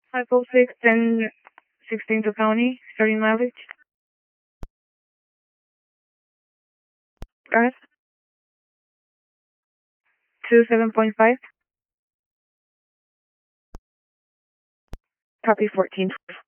506 1016 to County, starting mileage. Go ahead. 27.5. Copy 14.